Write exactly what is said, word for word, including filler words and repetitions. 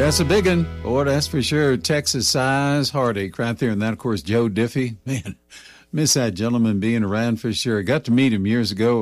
That's a big one. Boy, that's for sure. Texas size heartache right there. And that, of course, Joe Diffie. Man, miss that gentleman being around for sure. Got to meet him years ago.